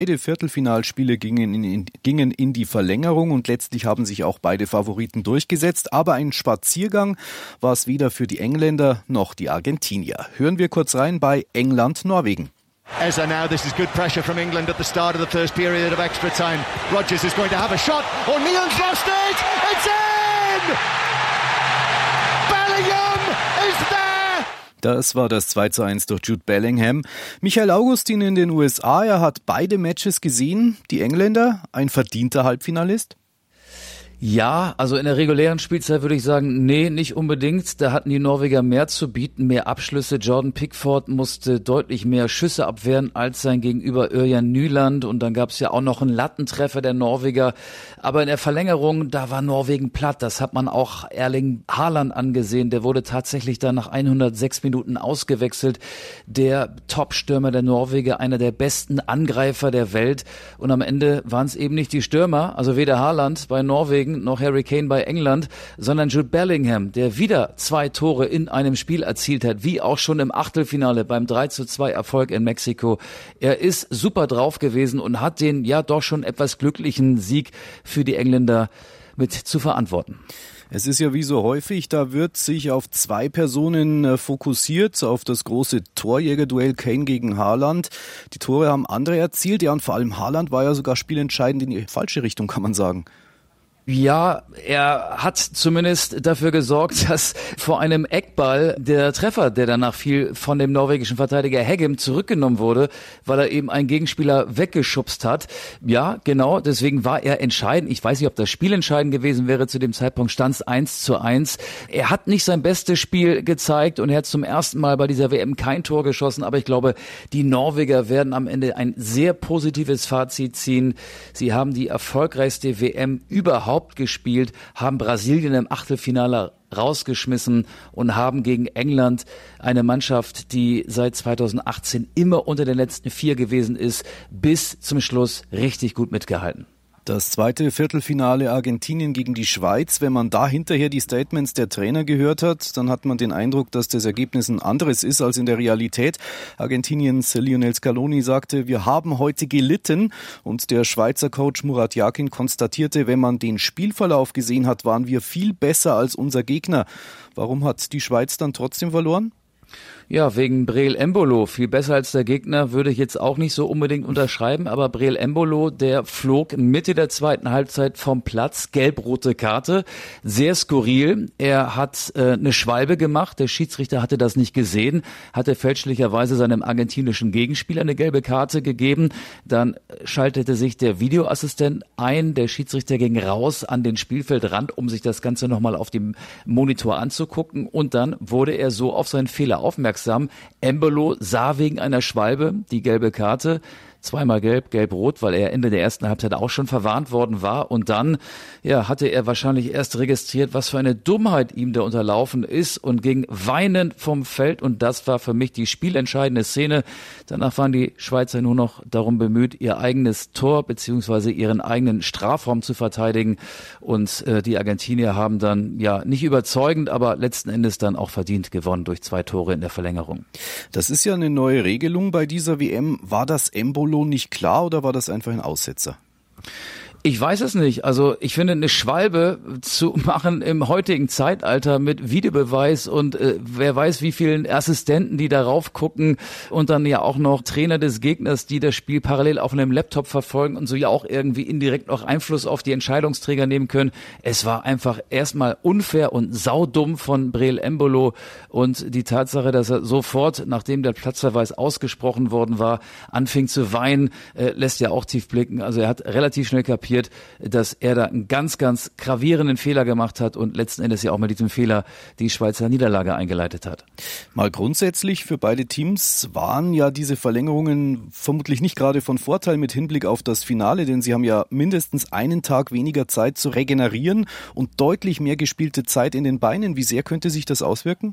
Beide Viertelfinalspiele gingen in die Verlängerung und letztlich haben sich auch beide Favoriten durchgesetzt. Aber ein Spaziergang war es weder für die Engländer noch die Argentinier. Hören wir kurz rein bei England-Norwegen. Eza now, this is good pressure from England at the start of the first period of extra time. Rodgers is going to have a shot. O'Neill's lost it! It's in! Bellingham is there! Das war das 2:1 durch Jude Bellingham. Michael Augustin in den USA, er hat beide Matches gesehen. Die Engländer, ein verdienter Halbfinalist? Ja, also in der regulären Spielzeit würde ich sagen, nee, nicht unbedingt. Da hatten die Norweger mehr zu bieten, mehr Abschlüsse. Jordan Pickford musste deutlich mehr Schüsse abwehren als sein Gegenüber Ørjan Nyland. Und dann gab es ja auch noch einen Lattentreffer der Norweger. Aber in der Verlängerung, da war Norwegen platt. Das hat man auch Erling Haaland angesehen. Der wurde tatsächlich dann nach 106 Minuten ausgewechselt. Der Top-Stürmer der Norweger, einer der besten Angreifer der Welt. Und am Ende waren es eben nicht die Stürmer, also weder Haaland bei Norwegen noch Harry Kane bei England, sondern Jude Bellingham, der wieder 2 Tore in einem Spiel erzielt hat, wie auch schon im Achtelfinale beim 3:2 Erfolg in Mexiko. Er ist super drauf gewesen und hat den ja doch schon etwas glücklichen Sieg für die Engländer mit zu verantworten. Es ist ja wie so häufig, da wird sich auf 2 Personen fokussiert, auf das große Torjägerduell Kane gegen Haaland. Die Tore haben andere erzielt, ja, und vor allem Haaland war ja sogar spielentscheidend in die falsche Richtung, kann man sagen. Ja, er hat zumindest dafür gesorgt, dass vor einem Eckball der Treffer, der danach fiel, von dem norwegischen Verteidiger Heggem zurückgenommen wurde, weil er eben einen Gegenspieler weggeschubst hat. Ja, genau, deswegen war er entscheidend. Ich weiß nicht, ob das Spiel entscheidend gewesen wäre. Zu dem Zeitpunkt stand es 1:1. Er hat nicht sein bestes Spiel gezeigt und er hat zum ersten Mal bei dieser WM kein Tor geschossen. Aber ich glaube, die Norweger werden am Ende ein sehr positives Fazit ziehen. Sie haben die erfolgreichste WM überhaupt gespielt, haben Brasilien im Achtelfinale rausgeschmissen und haben gegen England eine Mannschaft, die seit 2018 immer unter den letzten 4 gewesen ist, bis zum Schluss richtig gut mitgehalten. Das zweite Viertelfinale Argentinien gegen die Schweiz. Wenn man da hinterher die Statements der Trainer gehört hat, dann hat man den Eindruck, dass das Ergebnis ein anderes ist als in der Realität. Argentiniens Lionel Scaloni sagte, wir haben heute gelitten. Und der Schweizer Coach Murat Yakin konstatierte, wenn man den Spielverlauf gesehen hat, waren wir viel besser als unser Gegner. Warum hat die Schweiz dann trotzdem verloren? Ja, wegen Breel Embolo. Viel besser als der Gegner würde ich jetzt auch nicht so unbedingt unterschreiben, aber Breel Embolo, der flog Mitte der zweiten Halbzeit vom Platz, gelb-rote Karte, sehr skurril. Er hat eine Schwalbe gemacht, der Schiedsrichter hatte das nicht gesehen, hatte fälschlicherweise seinem argentinischen Gegenspieler eine gelbe Karte gegeben. Dann schaltete sich der Videoassistent ein, der Schiedsrichter ging raus an den Spielfeldrand, um sich das Ganze nochmal auf dem Monitor anzugucken und dann wurde er so auf seinen Fehler aufmerksam. Embolo sah wegen einer Schwalbe die gelbe Karte. 2-mal gelb, gelb-rot, weil er Ende der ersten Halbzeit auch schon verwarnt worden war. Und dann hatte er wahrscheinlich erst registriert, was für eine Dummheit ihm da unterlaufen ist und ging weinend vom Feld. Und das war für mich die spielentscheidende Szene. Danach waren die Schweizer nur noch darum bemüht, ihr eigenes Tor bzw. ihren eigenen Strafraum zu verteidigen. Und die Argentinier haben dann nicht überzeugend, aber letzten Endes dann auch verdient gewonnen durch 2 Tore in der Verlängerung. Das ist ja eine neue Regelung bei dieser WM. War das Embolo nicht klar oder war das einfach ein Aussetzer? Ich weiß es nicht. Also ich finde, eine Schwalbe zu machen im heutigen Zeitalter mit Videobeweis und wer weiß, wie vielen Assistenten, die darauf gucken und dann ja auch noch Trainer des Gegners, die das Spiel parallel auf einem Laptop verfolgen und so ja auch irgendwie indirekt noch Einfluss auf die Entscheidungsträger nehmen können. Es war einfach erstmal unfair und saudumm von Breel Embolo und die Tatsache, dass er sofort, nachdem der Platzverweis ausgesprochen worden war, anfing zu weinen, lässt ja auch tief blicken. Also er hat relativ schnell kapiert, dass er da einen ganz, ganz gravierenden Fehler gemacht hat und letzten Endes ja auch mit diesem Fehler die Schweizer Niederlage eingeleitet hat. Mal grundsätzlich für beide Teams waren ja diese Verlängerungen vermutlich nicht gerade von Vorteil mit Hinblick auf das Finale, denn sie haben ja mindestens einen Tag weniger Zeit zu regenerieren und deutlich mehr gespielte Zeit in den Beinen. Wie sehr könnte sich das auswirken?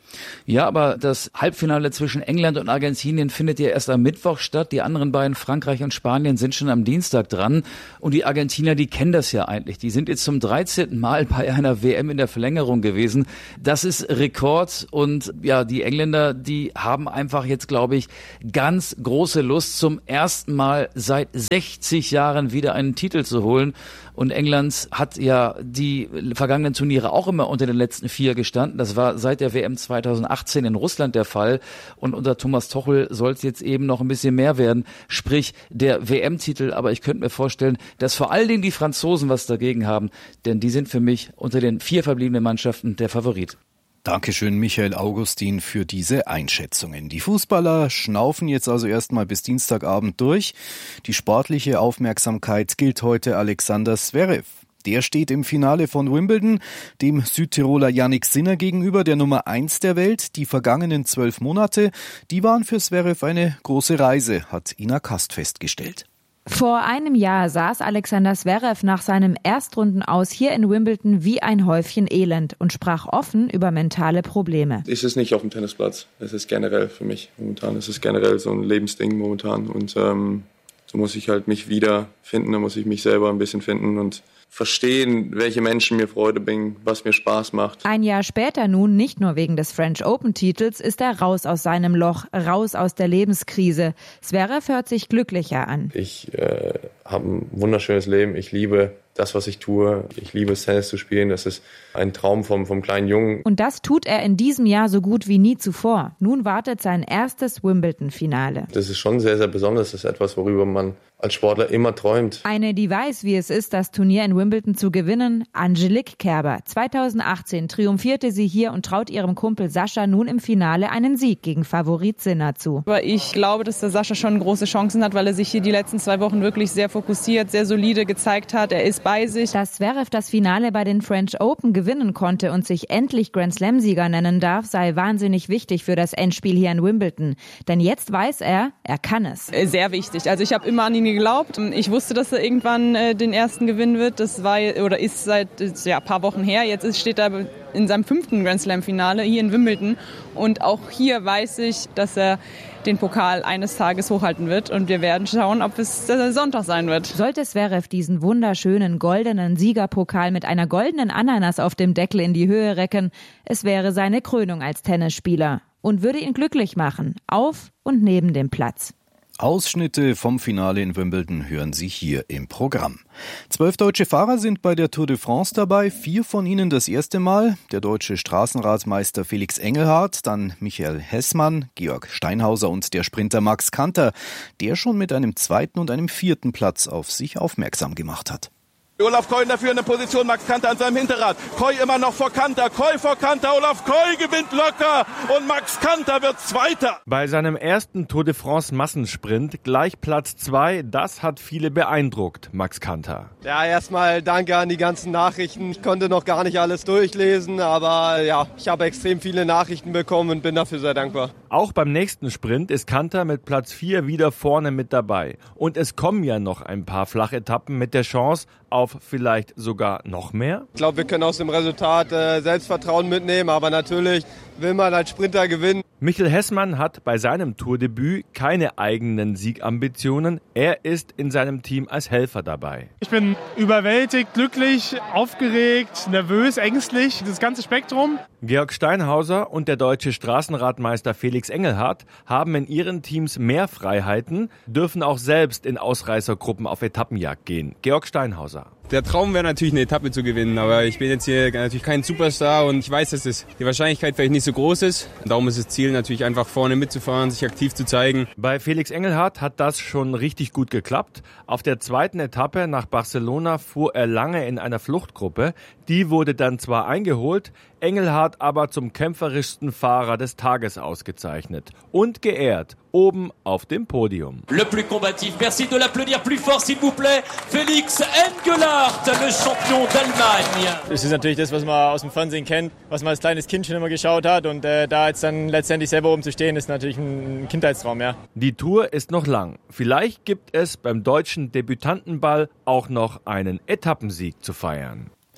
Ja, aber das Halbfinale zwischen England und Argentinien findet ja erst am Mittwoch statt. Die anderen beiden, Frankreich und Spanien, sind schon am Dienstag dran. Und die Argentinier, die kennen das ja eigentlich. Die sind jetzt zum 13. Mal bei einer WM in der Verlängerung gewesen. Das ist Rekord. Und ja, die Engländer, die haben einfach jetzt, glaube ich, ganz große Lust, zum ersten Mal seit 60 Jahren wieder einen Titel zu holen. Und England hat ja die vergangenen Turniere auch immer unter den letzten 4 gestanden. Das war seit der WM 2018 in Russland der Fall. Und unter Thomas Tuchel soll es jetzt eben noch ein bisschen mehr werden, sprich der WM-Titel. Aber ich könnte mir vorstellen, dass vor allen Dingen die Franzosen was dagegen haben, denn die sind für mich unter den 4 verbliebenen Mannschaften der Favorit. Dankeschön, Michael Augustin, für diese Einschätzungen. Die Fußballer schnaufen jetzt also erstmal bis Dienstagabend durch. Die sportliche Aufmerksamkeit gilt heute Alexander Zverev. Der steht im Finale von Wimbledon, dem Südtiroler Jannik Sinner gegenüber, der Nummer 1 der Welt. Die vergangenen 12 Monate, die waren für Zverev eine große Reise, hat Ina Kast festgestellt. Vor einem Jahr saß Alexander Zverev nach seinem Erstrundenaus hier in Wimbledon wie ein Häufchen Elend und sprach offen über mentale Probleme. Es ist nicht auf dem Tennisplatz, es ist generell für mich momentan. Es ist generell so ein Lebensding momentan und so muss ich halt mich wiederfinden, da muss ich mich selber ein bisschen finden und verstehen, welche Menschen mir Freude bringen, was mir Spaß macht. Ein Jahr später nun, nicht nur wegen des French Open-Titels, ist er raus aus seinem Loch, raus aus der Lebenskrise. Zverev hört sich glücklicher an. Ich habe ein wunderschönes Leben, ich liebe das, was ich tue. Ich liebe es, Tennis zu spielen. Das ist ein Traum vom kleinen Jungen. Und das tut er in diesem Jahr so gut wie nie zuvor. Nun wartet sein erstes Wimbledon-Finale. Das ist schon sehr, sehr besonders. Das ist etwas, worüber man als Sportler immer träumt. Eine, die weiß, wie es ist, das Turnier in Wimbledon zu gewinnen, Angelique Kerber. 2018 triumphierte sie hier und traut ihrem Kumpel Sascha nun im Finale einen Sieg gegen Favorit Sinner zu. Aber ich glaube, dass der Sascha schon große Chancen hat, weil er sich hier die letzten 2 Wochen wirklich sehr fokussiert, sehr solide gezeigt hat. Er ist bei sich. Dass Zverev das Finale bei den French Open gewinnen konnte und sich endlich Grand Slam-Sieger nennen darf, sei wahnsinnig wichtig für das Endspiel hier in Wimbledon. Denn jetzt weiß er kann es. Sehr wichtig. Also ich habe immer an ihn geglaubt. Ich wusste, dass er irgendwann den ersten gewinnen wird. Das war oder ist seit ein paar Wochen her. Jetzt steht er in seinem 5. Grand Slam-Finale hier in Wimbledon. Und auch hier weiß ich, dass er den Pokal eines Tages hochhalten wird. Und wir werden schauen, ob es Sonntag sein wird. Sollte Zverev diesen wunderschönen goldenen Siegerpokal mit einer goldenen Ananas auf dem Deckel in die Höhe recken, es wäre seine Krönung als Tennisspieler und würde ihn glücklich machen, auf und neben dem Platz. Ausschnitte vom Finale in Wimbledon hören Sie hier im Programm. 12 deutsche Fahrer sind bei der Tour de France dabei, 4 von ihnen das erste Mal. Der deutsche Straßenradmeister Felix Engelhardt, dann Michael Hessmann, Georg Steinhauser und der Sprinter Max Kanter, der schon mit einem 2. und einem 4. Platz auf sich aufmerksam gemacht hat. Olaf Koy in der führenden Position, Max Kanter an seinem Hinterrad. Koy immer noch vor Kanter, Koy vor Kanter, Olaf Koy gewinnt locker und Max Kanter wird Zweiter. Bei seinem ersten Tour de France Massensprint gleich Platz 2, das hat viele beeindruckt, Max Kanter. Ja, erstmal danke an die ganzen Nachrichten. Ich konnte noch gar nicht alles durchlesen, aber ja, ich habe extrem viele Nachrichten bekommen und bin dafür sehr dankbar. Auch beim nächsten Sprint ist Kanter mit Platz 4 wieder vorne mit dabei. Und es kommen ja noch ein paar Flachetappen mit der Chance auf vielleicht sogar noch mehr? Ich glaube, wir können aus dem Resultat Selbstvertrauen mitnehmen, aber natürlich will man als Sprinter gewinnen. Michael Hessmann hat bei seinem Tourdebüt keine eigenen Siegambitionen. Er ist in seinem Team als Helfer dabei. Ich bin überwältigt, glücklich, aufgeregt, nervös, ängstlich, das ganze Spektrum. Georg Steinhauser und der deutsche Straßenradmeister Felix Engelhardt haben in ihren Teams mehr Freiheiten, dürfen auch selbst in Ausreißergruppen auf Etappenjagd gehen. Georg Steinhauser. Der Traum wäre natürlich, eine Etappe zu gewinnen, aber ich bin jetzt hier natürlich kein Superstar und ich weiß, dass die Wahrscheinlichkeit vielleicht nicht so groß ist. Darum ist das Ziel natürlich einfach vorne mitzufahren, sich aktiv zu zeigen. Bei Felix Engelhardt hat das schon richtig gut geklappt. Auf der 2. Etappe nach Barcelona fuhr er lange in einer Fluchtgruppe. Die wurde dann zwar eingeholt, Engelhardt aber zum kämpferischsten Fahrer des Tages ausgezeichnet und geehrt, oben auf dem Podium. Le plus combatif, merci de l'applaudir plus fort s'il vous plaît, Felix Engelhardt, le champion d'Allemagne. Das ist natürlich das, was man aus dem Fernsehen kennt, was man als kleines Kind schon immer geschaut hat und da jetzt dann letztendlich selber oben zu stehen, ist natürlich ein Kindheitstraum, ja. Die Tour ist noch lang. Vielleicht gibt es beim deutschen Debütantenball auch noch einen Etappensieg zu feiern.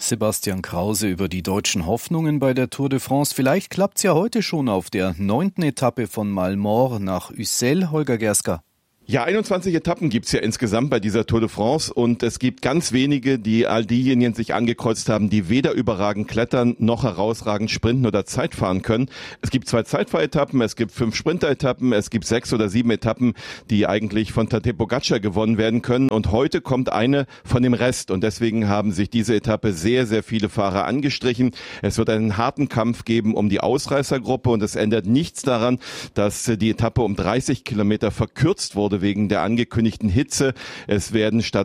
Sebastian Krause über die deutschen Hoffnungen bei der Tour de France. Vielleicht klappt's ja heute schon auf der 9. Etappe von Malmort nach Ussel. Holger Gerska. Ja, 21 Etappen gibt's ja insgesamt bei dieser Tour de France und es gibt ganz wenige, die all diejenigen sich angekreuzt haben, die weder überragend klettern noch herausragend sprinten oder Zeit fahren können. Es gibt 2 Zeitfahretappen, es gibt 5 Sprinteretappen, es gibt 6 oder 7 Etappen, die eigentlich von Tadej Pogačar gewonnen werden können und heute kommt eine von dem Rest und deswegen haben sich diese Etappe sehr, sehr viele Fahrer angestrichen. Es wird einen harten Kampf geben um die Ausreißergruppe und es ändert nichts daran, dass die Etappe um 30 Kilometer verkürzt wurde wegen der angekündigten Hitze. Es werden statt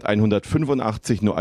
185 nur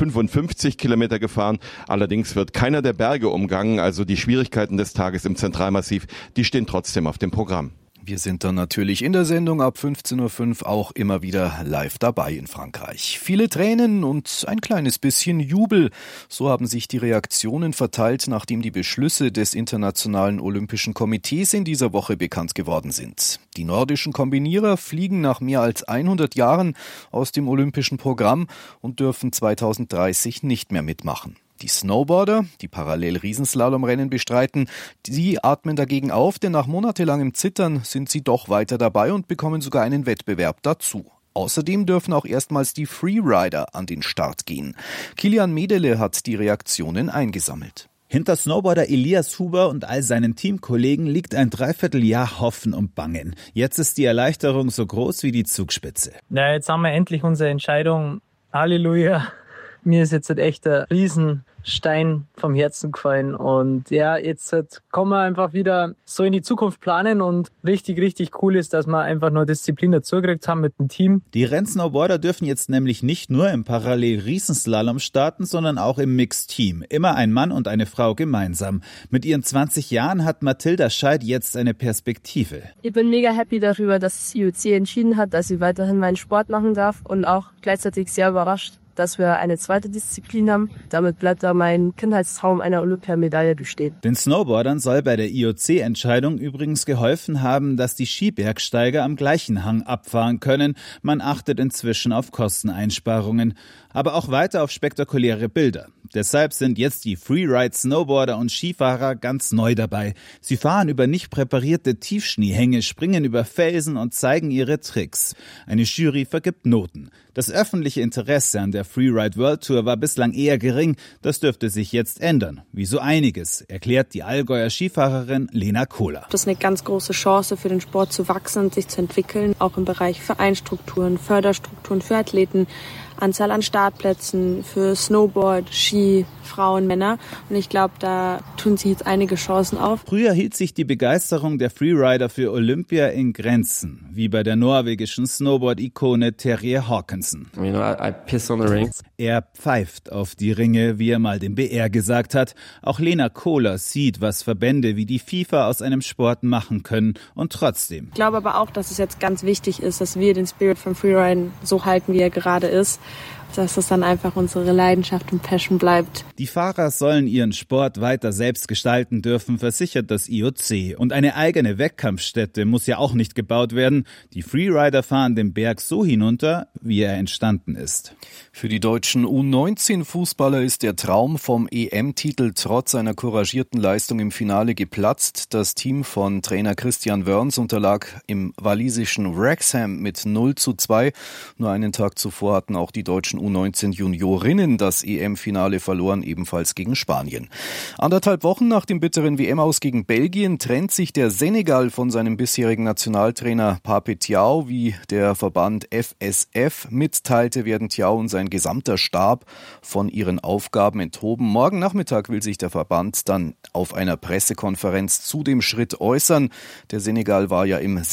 155 Kilometer gefahren. Allerdings wird keiner der Berge umgangen. Also die Schwierigkeiten des Tages im Zentralmassiv, die stehen trotzdem auf dem Programm. Wir sind dann natürlich in der Sendung ab 15.05 Uhr auch immer wieder live dabei in Frankreich. Viele Tränen und ein kleines bisschen Jubel. So haben sich die Reaktionen verteilt, nachdem die Beschlüsse des Internationalen Olympischen Komitees in dieser Woche bekannt geworden sind. Die nordischen Kombinierer fliegen nach mehr als 100 Jahren aus dem olympischen Programm und dürfen 2030 nicht mehr mitmachen. Die Snowboarder, die parallel Riesenslalomrennen bestreiten, sie atmen dagegen auf, denn nach monatelangem Zittern sind sie doch weiter dabei und bekommen sogar einen Wettbewerb dazu. Außerdem dürfen auch erstmals die Freerider an den Start gehen. Kilian Medele hat die Reaktionen eingesammelt. Hinter Snowboarder Elias Huber und all seinen Teamkollegen liegt ein Dreivierteljahr Hoffen und Bangen. Jetzt ist die Erleichterung so groß wie die Zugspitze. Na, jetzt haben wir endlich unsere Entscheidung. Halleluja. Mir ist jetzt echt ein Riesenstein vom Herzen gefallen und ja, jetzt kann man einfach wieder so in die Zukunft planen und richtig, richtig cool ist, dass wir einfach nur Disziplin dazugekriegt haben mit dem Team. Die Rennsnowboarder dürfen jetzt nämlich nicht nur im Parallel-Riesenslalom starten, sondern auch im Mixed-Team. Immer ein Mann und eine Frau gemeinsam. Mit ihren 20 Jahren hat Mathilda Scheid jetzt eine Perspektive. Ich bin mega happy darüber, dass das IOC entschieden hat, dass ich weiterhin meinen Sport machen darf und auch gleichzeitig sehr überrascht, dass wir eine zweite Disziplin haben. Damit bleibt da mein Kindheitstraum einer Olympiamedaille bestehen. Den Snowboardern soll bei der IOC-Entscheidung übrigens geholfen haben, dass die Skibergsteiger am gleichen Hang abfahren können. Man achtet inzwischen auf Kosteneinsparungen, aber auch weiter auf spektakuläre Bilder. Deshalb sind jetzt die Freeride-Snowboarder und Skifahrer ganz neu dabei. Sie fahren über nicht präparierte Tiefschneehänge, springen über Felsen und zeigen ihre Tricks. Eine Jury vergibt Noten. Das öffentliche Interesse an der Freeride World Tour war bislang eher gering. Das dürfte sich jetzt ändern. Wie so einiges, erklärt die Allgäuer Skifahrerin Lena Kohler. Das ist eine ganz große Chance für den Sport zu wachsen und sich zu entwickeln, auch im Bereich Vereinstrukturen, Förderstrukturen für Athleten, Anzahl an Startplätzen für Snowboard, Ski, Frauen, Männer. Und ich glaube, da tun sich jetzt einige Chancen auf. Früher hielt sich die Begeisterung der Freerider für Olympia in Grenzen, wie bei der norwegischen Snowboard-Ikone Terje Håkansson. I piss on the rings. Er pfeift auf die Ringe, wie er mal dem BR gesagt hat. Auch Lena Kohler sieht, was Verbände wie die FIFA aus einem Sport machen können. Und trotzdem. Ich glaube aber auch, dass es jetzt ganz wichtig ist, dass wir den Spirit vom Freeriden so halten, wie er gerade ist. Dass es dann einfach unsere Leidenschaft und Passion bleibt. Die Fahrer sollen ihren Sport weiter selbst gestalten dürfen, versichert das IOC. Und eine eigene Wettkampfstätte muss ja auch nicht gebaut werden. Die Freerider fahren den Berg so hinunter, wie er entstanden ist. Für die deutschen U19-Fußballer ist der Traum vom EM-Titel trotz einer couragierten Leistung im Finale geplatzt. Das Team von Trainer Christian Wörns unterlag im walisischen Wrexham mit 0:2. Nur einen Tag zuvor hatten auch die deutschen U19-Juniorinnen das EM-Finale verloren, ebenfalls gegen Spanien. 1,5 Wochen nach dem bitteren WM-Aus gegen Belgien trennt sich der Senegal von seinem bisherigen Nationaltrainer Pape Thiaw. Wie der Verband FSF mitteilte, werden Thiaw und sein gesamter Stab von ihren Aufgaben enthoben. Morgen Nachmittag will sich der Verband dann auf einer Pressekonferenz zu dem Schritt äußern. Der Senegal war ja im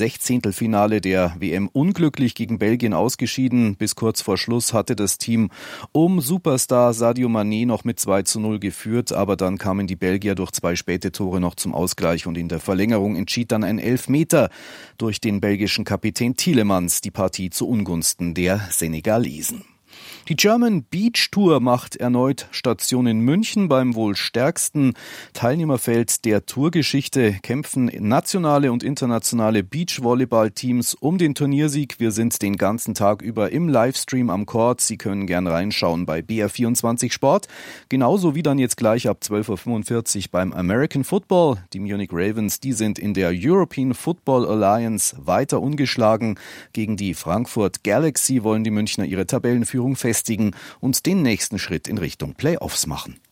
16. der WM unglücklich gegen Belgien ausgeschieden. Bis kurz vor Schluss hatte das Team um Superstar Sadio Mané noch mit 2:0 geführt, aber dann kamen die Belgier durch 2 späte Tore noch zum Ausgleich und in der Verlängerung entschied dann ein Elfmeter durch den belgischen Kapitän Tielemans die Partie zu Ungunsten der Senegalesen. Die German Beach Tour macht erneut Station in München. Beim wohl stärksten Teilnehmerfeld der Tourgeschichte kämpfen nationale und internationale Beachvolleyball-Teams um den Turniersieg. Wir sind den ganzen Tag über im Livestream am Court. Sie können gern reinschauen bei BR24 Sport. Genauso wie dann jetzt gleich ab 12.45 Uhr beim American Football. Die Munich Ravens, die sind in der European Football Alliance weiter ungeschlagen. Gegen die Frankfurt Galaxy wollen die Münchner ihre Tabellenführung festigen und den nächsten Schritt in Richtung Playoffs machen.